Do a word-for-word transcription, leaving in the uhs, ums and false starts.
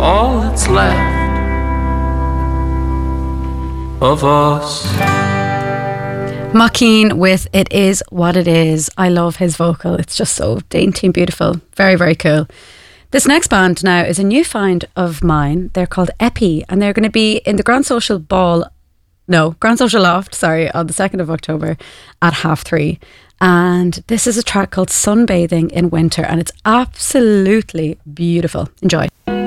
all that's left of us. Mackeen with It Is What It Is. I love his vocal. It's just so dainty and beautiful. Very, very cool. This next band now is a new find of mine. They're called Epi, and they're going to be in the Grand Social Ball, no, Grand Social Loft, sorry, on the second of October at half three. And this is a track called Sunbathing in Winter, and it's absolutely beautiful. Enjoy.